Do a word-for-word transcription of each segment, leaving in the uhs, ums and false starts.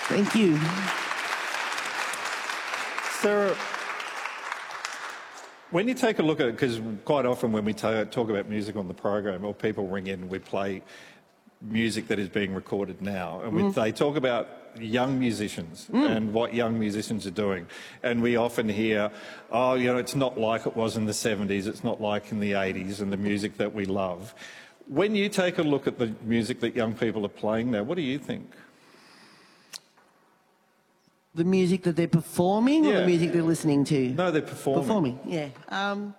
Thank you. Sarah, when you take a look at it, because quite often when we ta talk about music on the program, or people ring in, we play music that is being recorded now, and we, mm. they talk about young musicians mm. and what young musicians are doing, and we often hear, oh, you know, it's not like it was in the seventies, it's not like in the eighties, and the music that we love. When you take a look at the music that young people are playing now, what do you think? The music that they're performing, yeah. or the music they're listening to? No, they're performing. Performing, yeah. Um,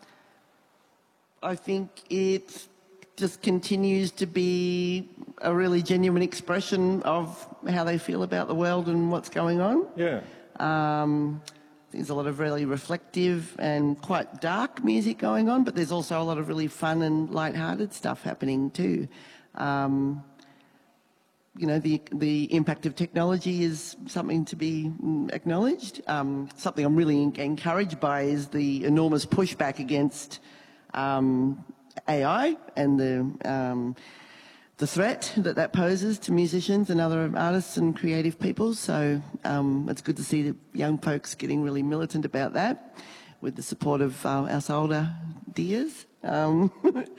I think it just continues to be a really genuine expression of how they feel about the world and what's going on. Yeah. Um, there's a lot of really reflective and quite dark music going on, but there's also a lot of really fun and light-hearted stuff happening too. Um, you know, the, the impact of technology is something to be acknowledged. Um, something I'm really encouraged by is the enormous pushback against um, A I and the, um, the threat that that poses to musicians and other artists and creative people. So um, it's good to see the young folks getting really militant about that with the support of uh, us older dears, um,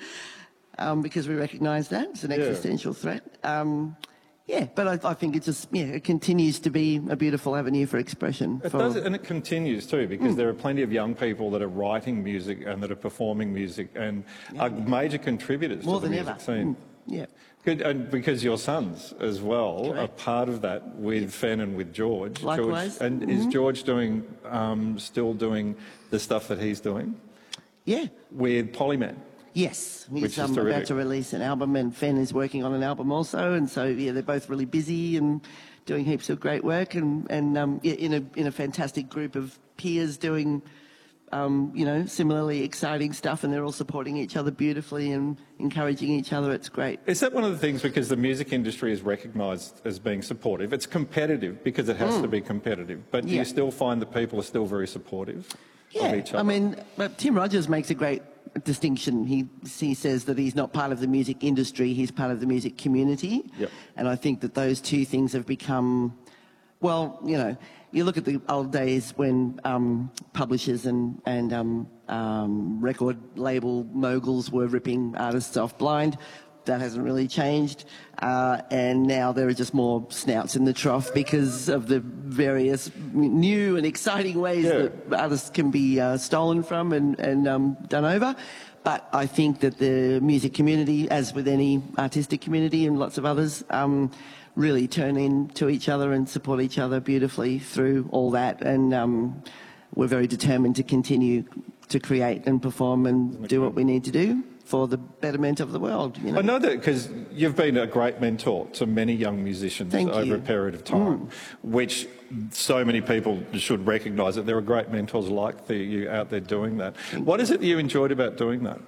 um, because we recognise that it's an existential yeah. threat. Um, Yeah, but I, I think it just, yeah, it continues to be a beautiful avenue for expression. It for... does, and it continues too, because mm. there are plenty of young people that are writing music and that are performing music and yeah. are major contributors More to the than music ever. scene. Mm. Yeah. Good, and because your sons as well Correct. Are part of that with yeah. Fen and with George. Likewise. George, and mm-hmm. is George doing, um, still doing the stuff that he's doing? Yeah. With Polyman? Yes, he's um, about to release an album, and Fen is working on an album also, and so yeah, they're both really busy and doing heaps of great work, and and um, yeah, in a in a fantastic group of peers doing, um, you know, similarly exciting stuff, and they're all supporting each other beautifully and encouraging each other. It's great. Is that one of the things, because the music industry is recognised as being supportive? It's competitive because it has mm. to be competitive, but do yeah. you still find that people are still very supportive yeah. of each other? I mean, but Tim Rogers makes a great distinction. He, he says that he's not part of the music industry, he's part of the music community. Yep. And I think that those two things have become, well, you know, you look at the old days when um, publishers and, and um, um, record label moguls were ripping artists off blind. That hasn't really changed. Uh, and now there are just more snouts in the trough because of the various new and exciting ways yeah. that artists can be uh, stolen from and, and um, done over. But I think that the music community, as with any artistic community and lots of others, um, really turn into each other and support each other beautifully through all that. And um, we're very determined to continue to create and perform and do what we need to do for the betterment of the world. You know? I know that because you've been a great mentor to many young musicians Thank over you. a period of time, mm. which so many people should recognise that there are great mentors like the, you out there doing that. Thank what you. is it that you enjoyed about doing that?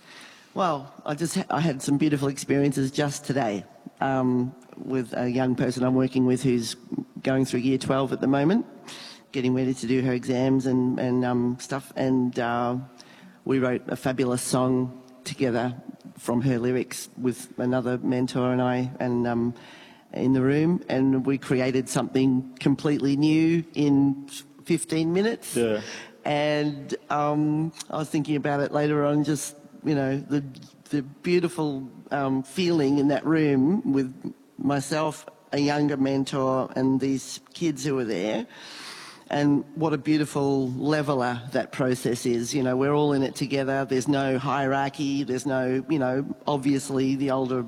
Well, I just I had some beautiful experiences just today um, with a young person I'm working with who's going through year twelve at the moment, getting ready to do her exams and, and um, stuff, and uh, we wrote a fabulous song together from her lyrics with another mentor and I and um, in the room, and we created something completely new in fifteen minutes. Yeah. And um, I was thinking about it later on, just, you know, the, the beautiful um, feeling in that room with myself, a younger mentor, and these kids who were there. And what a beautiful leveller that process is. You know, we're all in it together. There's no hierarchy. There's no, you know, obviously the older